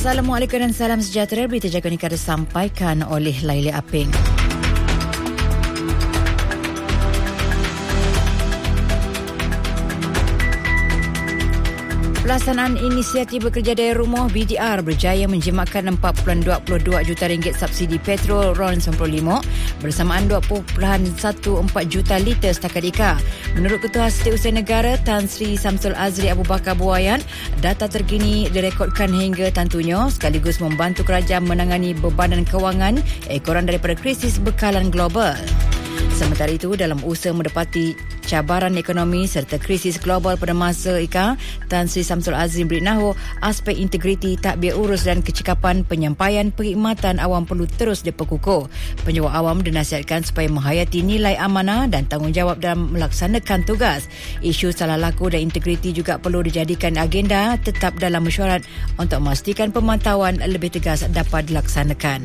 Assalamualaikum dan salam sejahtera. Berita jaga nikah disampaikan oleh Laili Aping. Pelaksanaan inisiatif bekerja dari rumah BDR berjaya menjimatkan RM4.22 juta subsidi petrol RON 95 bersamaan 2.14 juta liter setakat ika. Menurut Ketua Setiausaha Negara Tan Sri Samsul Azri Abu Bakar Buayan, data terkini direkodkan hingga tentunya sekaligus membantu kerajaan menangani bebanan kewangan ekoran daripada krisis bekalan global. Sementara itu, dalam usaha mendapati cabaran ekonomi serta krisis global pada masa ika, Tan Sri Samsul Azim beritahu aspek integriti, takbir urus dan kecekapan penyampaian perkhidmatan awam perlu terus diperkukuh. Penjawat awam dinasihatkan supaya menghayati nilai amanah dan tanggungjawab dalam melaksanakan tugas. Isu salah laku dan integriti juga perlu dijadikan agenda tetap dalam mesyuarat untuk memastikan pemantauan lebih tegas dapat dilaksanakan.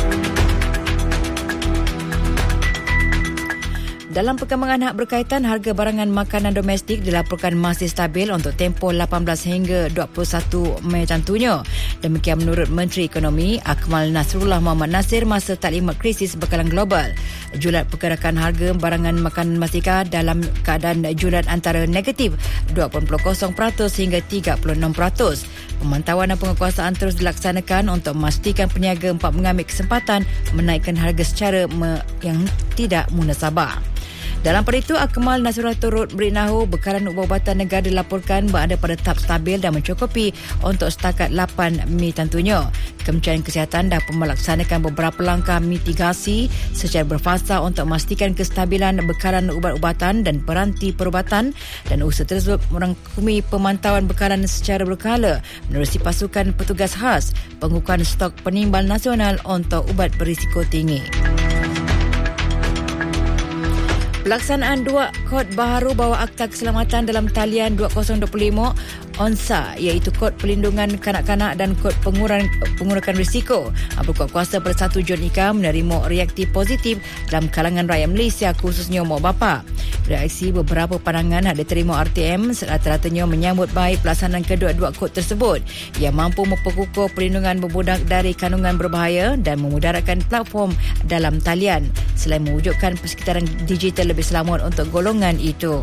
Dalam perkembangan hak berkaitan, harga barangan makanan domestik dilaporkan masih stabil untuk tempoh 18 hingga 21 Mei tentunya. Demikian menurut Menteri Ekonomi Akmal Nasrullah Muhammad Nasir masa taklimat krisis bekalan global. Julat pergerakan harga barangan makanan masika dalam keadaan julat antara negatif 2.0% hingga 36%. Pemantauan dan penguasaan terus dilaksanakan untuk memastikan peniaga empat mengambil kesempatan menaikkan harga secara yang tidak munasabah. Dalam pada itu, Akmal Nasrullah turut beritahu bekalan ubat-ubatan negara dilaporkan berada pada tahap stabil dan mencukupi untuk setakat 8 Mei tentunya. Kementerian Kesihatan dapat melaksanakan beberapa langkah mitigasi secara berfasa untuk memastikan kestabilan bekalan ubat-ubatan dan peranti perubatan, dan usaha tersebut merangkumi pemantauan bekalan secara berkala menerusi pasukan petugas khas pengukuran stok penimbal nasional untuk ubat berisiko tinggi. Pelaksanaan dua kod baharu bawah Akta Keselamatan dalam talian 2025 ONSA, iaitu Kod Perlindungan Kanak-kanak dan Kod Pengurangan Risiko, berkuat kuasa pada 1 Jun ika menerima reaktif positif dalam kalangan rakyat Malaysia, khususnya mak bapa. Reaksi beberapa pandangan yang diterima RTM rata-ratanya menyambut baik pelaksanaan kedua-dua kod tersebut yang mampu memperkukuh perlindungan berbudak dari kandungan berbahaya dan memudaratkan platform dalam talian selain mewujudkan persekitaran digital lebih selamat untuk golongan itu.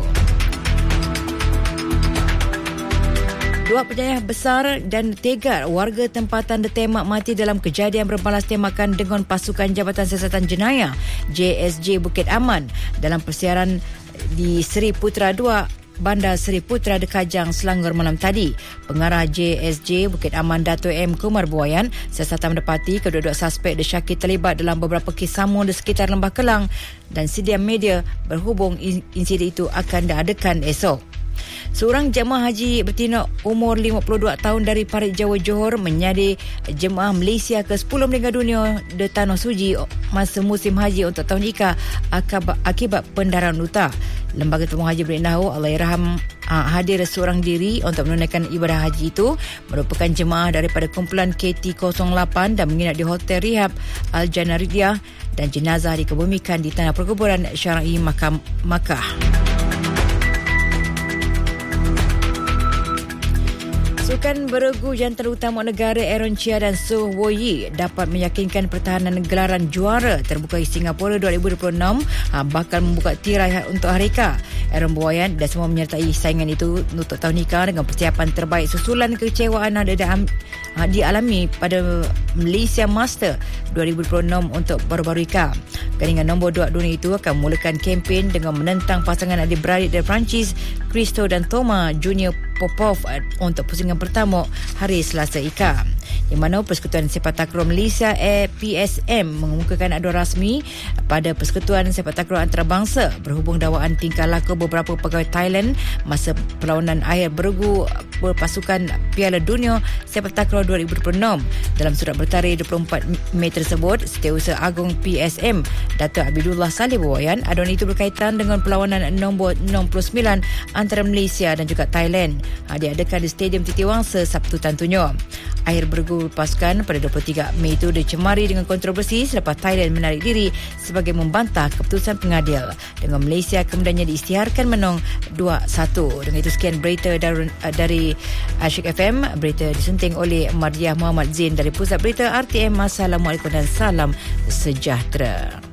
Dua penjayah besar dan tegar warga tempatan ditembak mati dalam kejadian berbalas tembakan dengan pasukan Jabatan Siasatan Jenayah JSJ Bukit Aman dalam persiaran di Seri Putra 2, Bandar Seri Putra Dekajang, Selangor malam tadi. Pengarah JSJ Bukit Aman Dato' M. Kumar Buayan siasatan mendapati kedua-dua suspek disyaki terlibat dalam beberapa kes samun di sekitar Lembah Kelang dan sedia media berhubung insiden itu akan diadakan esok. Seorang jemaah haji bertindak umur 52 tahun dari Parit Jawa Johor menjadi jemaah Malaysia ke-10 meninggal dunia di Tanah Suci masa musim haji untuk tahun ika akibat pendarahan luta. Lembaga Temu Haji beritahu Allahyarham hadir seorang diri untuk menunaikan ibadah haji itu merupakan jemaah daripada kumpulan KT08 dan menginap di Hotel Rehab Al-Janariyah dan jenazah dikebumikan di Tanah Perkuburan Syar'i Makkah. Sukan beregu jantan utama negara Aaron Chia dan Soh Wo Yi dapat meyakinkan pertahanan gelaran juara terbuka Singapura 2026 bakal membuka tirai untuk Harika. Aaron Buayan dan semua menyertai saingan itu untuk tahun ika dengan persiapan terbaik susulan kekecewaan dialami pada Malaysia Master 2026 untuk baru-baru ika. Gandingan nombor 2 dunia itu akan memulakan kempen dengan menentang pasangan adik-beradik dari Perancis Christo dan Thomas Junior Popov untuk pusingan pertama hari Selasa ika, di mana Persekutuan Sepak Takraw Malaysia PSM mengemukakan aduan rasmi pada Persekutuan Sepak Takraw Antarabangsa berhubung dakwaan tingkah laku beberapa pegawai Thailand masa perlawanan akhir beregu berpasukan Piala Dunia Sepak Takraw 2026. Dalam surat bertarikh 24 Mei tersebut, Setiausaha Agung PSM Dato' Abidullah Saleh Buayan, aduan itu berkaitan dengan perlawanan nombor 69 antara Malaysia dan juga Thailand diadakan di Stadium Titiwangsa Sabtu tentunya. akhir bergu pasukan pada 23 Mei itu dicemari dengan kontroversi selepas Thailand menarik diri sebagai membantah keputusan pengadil, dengan Malaysia kemudiannya diisytiharkan menang 2-1. Dengan itu sekian berita dari Asyik FM. Berita disunting oleh Mardiah Muhammad Zain dari Pusat Berita RTM. Assalamualaikum dan salam sejahtera.